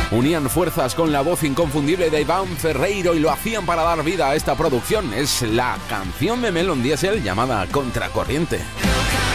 Unían fuerzas con la voz inconfundible de Iván Ferreiro y lo hacían para dar vida a esta producción. Es la canción de Melon Diesel llamada Contracorriente.